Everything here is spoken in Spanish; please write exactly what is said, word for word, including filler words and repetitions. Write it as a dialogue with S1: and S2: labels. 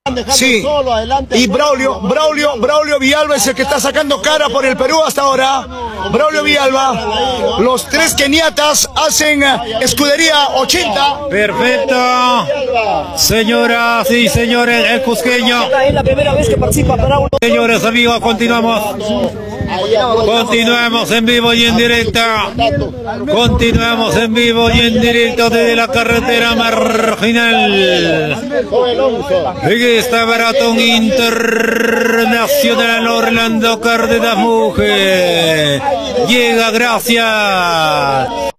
S1: Sí, y Braulio, Braulio, Braulio Villalba es el que está sacando cara por el Perú hasta ahora. Braulio Villalba, los tres keniatas hacen escudería ochenta.
S2: Perfecto, señoras y señores, el cusqueño.
S3: Es la primera vez que participa Braulio.
S2: Señores amigos, continuamos. Continuamos en vivo y en directo. Continuamos en vivo y en directo desde la carretera marginal. En esta maratón internacional Orlando Cárdenas Mujer. Llega gracias